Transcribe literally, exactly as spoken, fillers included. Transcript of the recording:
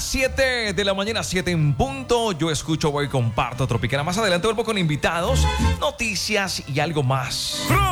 las siete de la mañana, siete en punto. Yo escucho, voy, comparto Tropicana. Más adelante vuelvo con invitados, noticias y algo más.